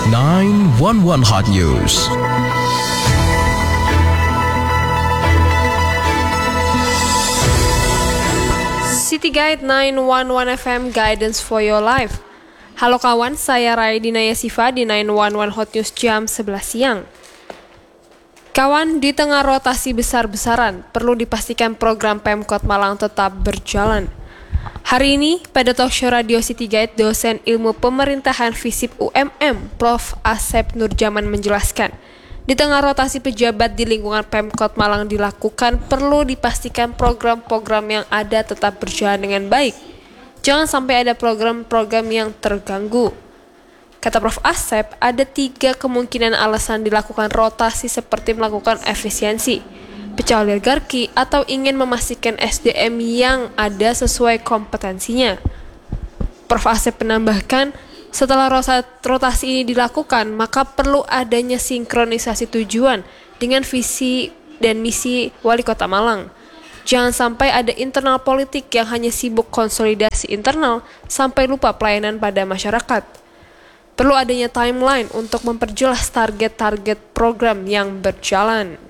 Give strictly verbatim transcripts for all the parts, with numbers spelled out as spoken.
nine one one Hot News. City Guide nine one one F M Guidance for Your Life. Halo kawan, saya Raidina Yasifa di nine one one Hot News jam sebelas siang. Kawan, di tengah rotasi besar-besaran, perlu dipastikan program Pemkot Malang tetap berjalan. Hari ini, pada talkshow Radio City Guide, dosen ilmu pemerintahan FISIP U M M, Profesor Asep Nurjaman menjelaskan, di tengah rotasi pejabat di lingkungan Pemkot Malang dilakukan, perlu dipastikan program-program yang ada tetap berjalan dengan baik. Jangan sampai ada program-program yang terganggu. Kata Profesor Asep, ada tiga kemungkinan alasan dilakukan rotasi seperti melakukan efisiensi, pecah oligarki, atau ingin memastikan S D M yang ada sesuai kompetensinya. Profesor Asep menambahkan, setelah rotasi ini dilakukan, maka perlu adanya sinkronisasi tujuan dengan visi dan misi Wali Kota Malang. Jangan sampai ada internal politik yang hanya sibuk konsolidasi internal sampai lupa pelayanan pada masyarakat. Perlu adanya timeline untuk memperjelas target-target program yang berjalan.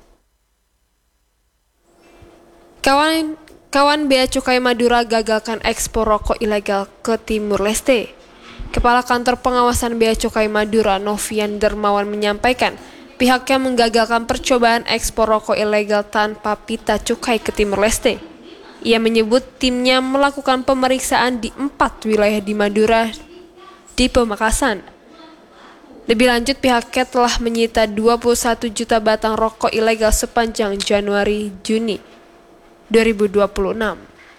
Kawan, kawan Bea Cukai Madura gagalkan ekspor rokok ilegal ke Timur Leste. Kepala Kantor Pengawasan Bea Cukai Madura, Novian Dermawan, menyampaikan pihaknya menggagalkan percobaan ekspor rokok ilegal tanpa pita cukai ke Timur Leste. Ia menyebut timnya melakukan pemeriksaan di empat wilayah di Madura di Pamekasan. Lebih lanjut, pihaknya telah menyita dua puluh satu juta batang rokok ilegal sepanjang Januari-Juni dua ribu dua puluh enam.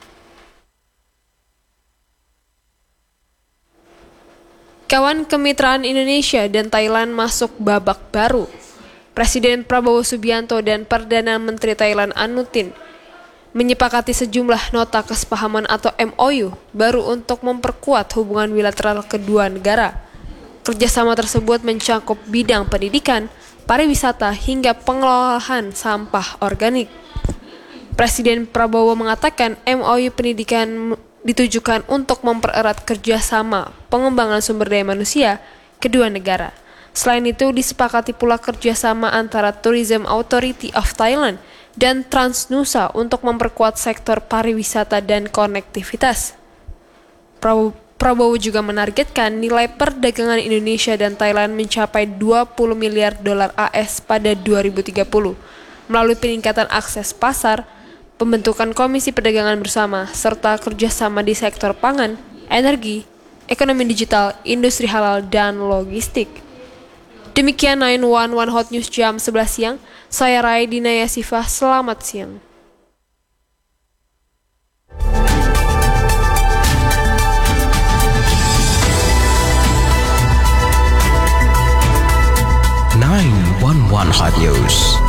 Kawan, kemitraan Indonesia dan Thailand masuk babak baru. Presiden Prabowo Subianto dan Perdana Menteri Thailand Anutin menyepakati sejumlah nota kesepahaman atau M O U baru untuk memperkuat hubungan bilateral kedua negara. Kerjasama tersebut mencakup bidang pendidikan, pariwisata, hingga pengelolaan sampah organik. Presiden Prabowo mengatakan M O U pendidikan ditujukan untuk mempererat kerjasama pengembangan sumber daya manusia kedua negara. Selain itu, disepakati pula kerjasama antara Tourism Authority of Thailand dan Transnusa untuk memperkuat sektor pariwisata dan konektivitas. Prabowo juga menargetkan nilai perdagangan Indonesia dan Thailand mencapai dua puluh miliar dolar A S pada dua ribu tiga puluh melalui peningkatan akses pasar, pembentukan komisi perdagangan bersama, serta kerjasama di sektor pangan, energi, ekonomi digital, industri halal, dan logistik. Demikian nine one one Hot News jam sebelas siang. Saya Raidina Yasifa, selamat siang. nine one one Hot News.